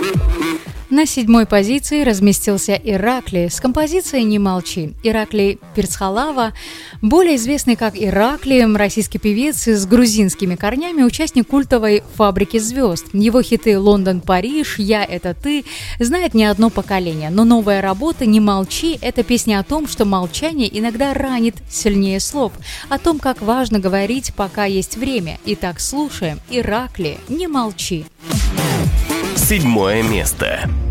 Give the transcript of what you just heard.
На 7-й позиции разместился Иракли с композицией «Не молчи». Иракли Пирцхалава, более известный как Иракли, российский певец с грузинскими корнями, участник культовой «Фабрики звезд». Его хиты «Лондон, Париж», «Я – это ты» знает не одно поколение. Но новая работа «Не молчи» – это песня о том, что молчание иногда ранит сильнее слов, о том, как важно говорить, пока есть время. Итак, слушаем Иракли «Не молчи». 7-е место.